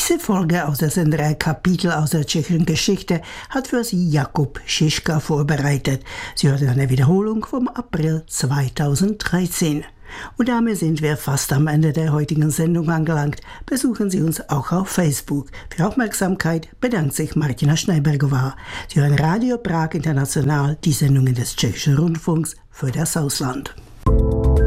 Diese Folge aus der Senderei Kapitel aus der tschechischen Geschichte hat für Sie Jakub Šiška vorbereitet. Sie hörten eine Wiederholung vom April 2013. Und damit sind wir fast am Ende der heutigen Sendung angelangt. Besuchen Sie uns auch auf Facebook. Für Aufmerksamkeit bedankt sich Martina Schneibergová. Sie hören Radio Prag International, die Sendungen des Tschechischen Rundfunks für das Ausland.